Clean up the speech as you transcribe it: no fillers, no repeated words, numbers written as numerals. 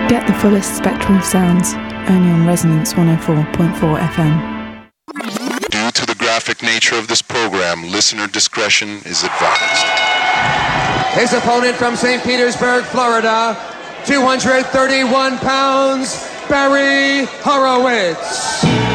Get the fullest spectrum of sounds, only on Resonance 104.4 FM. Due to the graphic nature of this program, listener discretion is advised. His opponent from St. Petersburg, Florida, 231 pounds, Barry Horowitz.